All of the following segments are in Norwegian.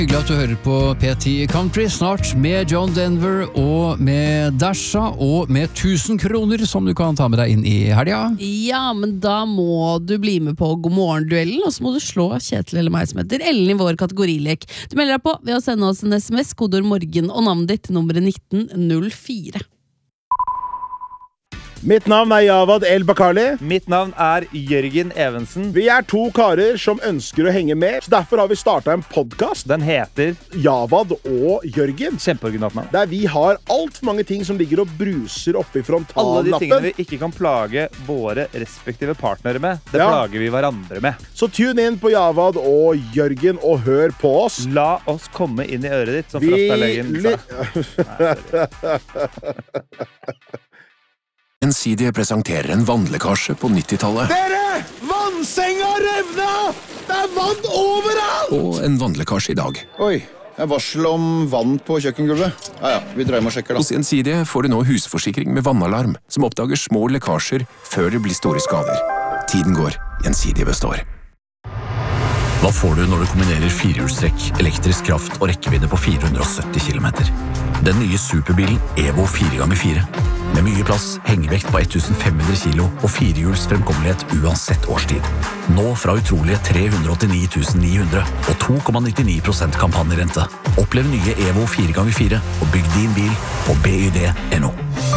Hyggelig at du hører på P10 Country, snart med John Denver og med Dasha og med 1000 kroner som du kan ta med deg inn i helga. Ja, men da må du bli med på God morgen-duellen, og så må du slå Kjetil eller meg som heter Ellen i vår kategorilek. Du melder deg på ved å sende oss en SMS, kodord morgen og navnet ditt til nummeret 1904. Mitt navn Javad El Bakali. Mitt navn Jørgen Evensen. Vi 2 karer som ønsker å henge med, så derfor har vi startet en podcast. Den heter Javad og Jørgen. Kjempeoriginalt navn. Der vi har alt for mange ting som ligger og bruser oppe i frontallappen. Alle de tingene vi ikke kan plage våre respektive partnere med, det plager vi hverandre med. Så tune inn på Javad og Jørgen og hør på oss. La oss komme inn i øret ditt, som Frastalegen sa. Gjensidige presenterer en vannlekkasje på 90-tallet. Dere! Vannsenga revna! Det vann overalt! Og en vannlekkasje i dag. Oi, varsel om vann på kjøkkengulvet. Ja, vi drar hjem og sjekker da. Hos Gjensidige får du nå husforsikring med vannalarm, som oppdager små lekkasjer før det blir store skader. Tiden går, Gjensidige består. Hva får du når du kombinerer firehjulstrekk, elektrisk kraft og rekkevidde på 470 km? Den nye superbilen Evo 4x4. Med mye plass, hengevekt på 1500 kilo og firehjuls fremkommelighet uansett årstid. Nå fra utrolige 389 900 og 2,99% kampanjerente. Opplev nye Evo 4x4 og bygg din bil på byd.no.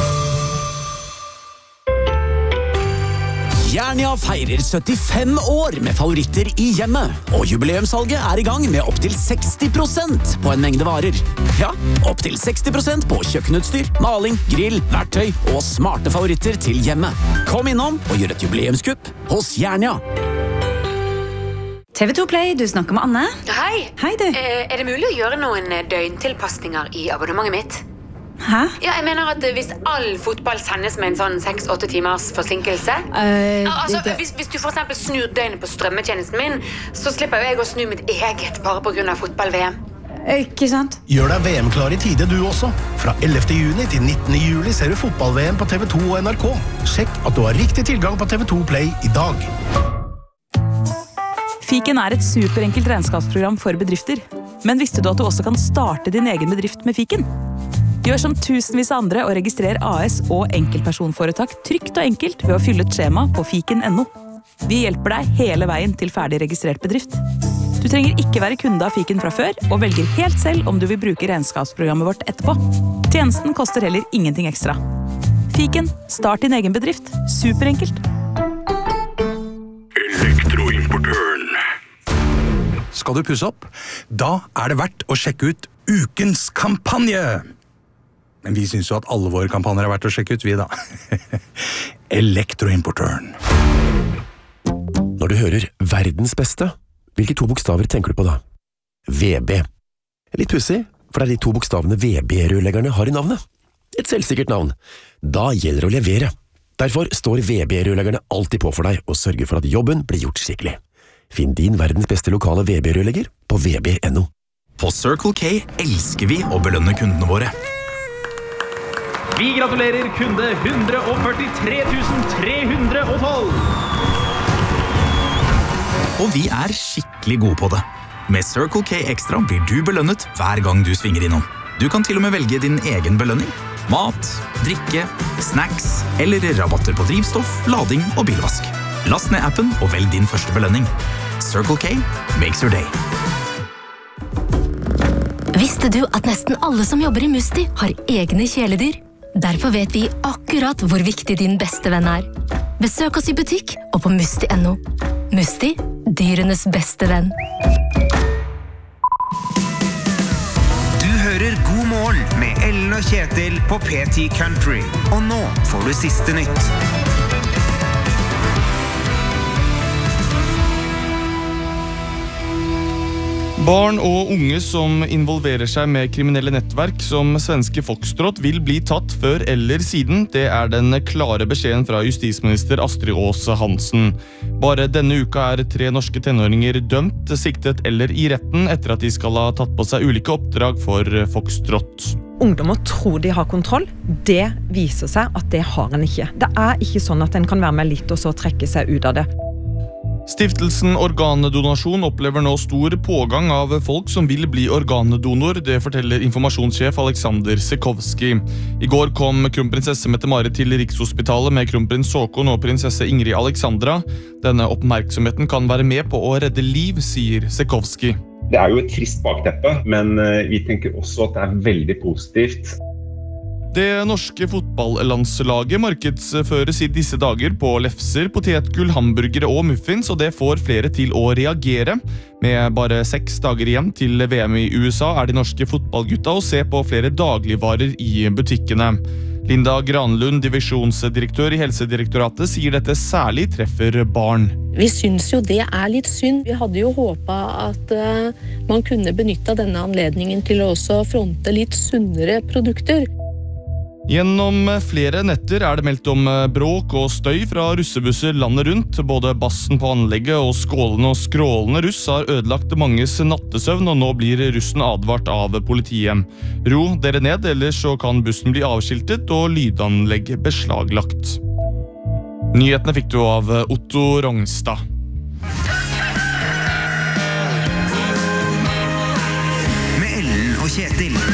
Jernia feirer 75 år med favoritter i hjemmet, og jubileumssalget i gang med opp til 60% på en mengde varer. Ja, opp til 60% på kjøkkenutstyr, maling, grill, verktøy og smarte favoritter til hjemmet. Kom innom og gjør et jubileumskupp hos Jernia. TV2 Play, du snakker med Anne. Hei. Hei du. Det mulig å gjøre noen døgntilpasninger i abonnementet mitt? Hæ? Ja, jeg mener at hvis all fotball sendes med en sånn 6-8 timers forsinkelse hvis du for eksempel snur døgnet på strømmetjenesten min, så slipper jeg å snu mitt eget bare på grunn av fotball-VM. Ikke sant? Gjør deg VM-klar i tide du også. Fra 11. juni til 19. juli ser du fotball-VM på TV2 og NRK. Sjekk at du har riktig tilgang på TV2 Play i dag. Fiken et superenkelt regnskapsprogram for bedrifter. Men visste du at du også kan starte din egen bedrift med Fiken? Gjør som tusenvis av andre og registrer AS og enkeltpersonforetak trygt og enkelt ved å fylle et skjema på fiken.no. Vi hjelper deg hele veien til ferdig registrert bedrift. Du trenger ikke være kunde av Fiken fra før, og velger helt selv om du vil bruke regnskapsprogrammet vårt etterpå. Tjenesten koster heller ingenting ekstra. Fiken, start din egen bedrift. Superenkelt. Elektroimportøren. Skal du pusse opp? Da det verdt å sjekke ut ukens kampanje. Men vi synes jo at alle våre kampanjer verdt å sjekke ut, vi da. Elektroimportøren. Når du hører verdens beste, hvilke 2 bokstaver tenker du på da? VB. Litt pussig, for det de 2 bokstavene VB-rørleggerne har i navnet. Et selvsikkert navn. Da gjelder det å levere. Derfor står VB-rørleggerne alltid på for deg og sørger for at jobben blir gjort skikkelig. Finn din verdens beste lokale VB-rørlegger på vb.no. På Circle K elsker vi å belønne kundene våre. Vi gratulerer kunde 143 312! Og vi skikkelig gode på det. Med Circle K Extra blir du belønnet hver gang du svinger innom. Du kan til og med velge din egen belønning. Mat, drikke, snacks eller rabatter på drivstoff, lading og bilvask. Last ned appen og velg din første belønning. Circle K makes your day. Visste du at nesten alle som jobber i Musti har egne kjæledyr? Derfor vet vi akkurat hvor viktig din beste venn Besøk oss i butikk og på musti.no. Musti, dyrenes beste venn. Du hører God morgen med Ellen og Kjetil på P10 Country. Og nå får du siste nytt. Barn og unge som involverer seg med kriminelle nettverk som svenske Foxtrot vil bli tatt før eller siden. Det den klare beskjeden fra justisminister Astrid Aas Hansen. Bare denne uka 3 norske tenåringer dømt, siktet eller i retten etter at de skal ha tatt på seg ulike oppdrag for Foxtrot. Ungdommer tror de har kontroll. Det viser seg at det har en ikke. Det ikke sånn at en kan være med litt og så trekke seg ut av det. Stiftelsen Organdonasjon opplever nå stor pågang av folk som vil bli organdonor, det forteller informasjonssjef Alexander Sekovski. I går kom kronprinsesse Mette-Marit til Rikshospitalet med kronprins Håkon og prinsesse Ingrid Alexandra. Denne oppmerksomheten kan være med på å redde liv, sier Sekovski. Det jo et trist bakteppe, men vi tenker også at det veldig positivt. Det norske fotballandslaget markedsføres i disse dager på lefser, potetgull, hamburgere og muffins, og det får flere til å reagere. Med bare 6 dager igjen til VM i USA de norske fotballgutta å se på flere dagligvarer i butikkene. Linda Granlund, divisjonsdirektør i Helsedirektoratet, sier dette særlig treffer barn. Vi synes jo det litt synd. Vi hadde jo håpet at man kunne benytte denne anledningen til å også fronte litt sunnere produkter. Gjennom flere netter det meldt om bråk og støy fra russebusser landet rundt. Både bassen på anlegget og skålende og skrålende russ har ødelagt manges nattesøvn, og nå blir russen advart av politiet. Ro dere ned, ellers så kan bussen bli avskiltet og lydanlegg beslaglagt. Nyhetene fikk du av Otto Rongstad. Med Ellen og Kjetil.